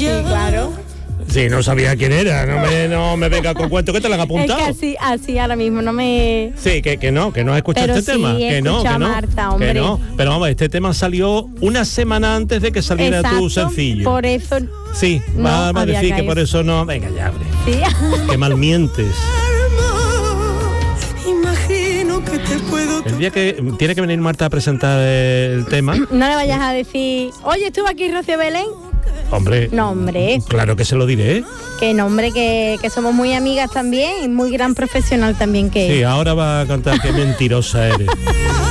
claro. Sí, no sabía quién era, no me venga con cuento que te la han apuntado. Es que así ahora mismo no me... Sí, que no has escuchado pero este tema. Que no, a Marta, hombre. que no. Pero vamos, este tema salió una semana antes de que saliera tu sencillo. Por eso... Sí, no va a decir que por eso no... Venga ya, hombre. Sí. Qué mal mientes. Imagino que te puedo... El día que tiene que venir Marta a presentar el tema... No le vayas a decir, oye, ¿estuvo aquí Rocío Belén? Hombre, no, hombre, claro que se lo diré. Que no, hombre, que somos muy amigas también y muy gran profesional también que sí, ahora va a cantar qué mentirosa eres.